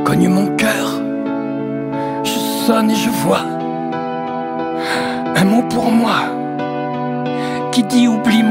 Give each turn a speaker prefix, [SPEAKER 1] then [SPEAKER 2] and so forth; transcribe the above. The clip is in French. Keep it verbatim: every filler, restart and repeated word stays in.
[SPEAKER 1] cogne mon cœur. Je sonne et je vois un mot pour moi qui dit oublie-moi.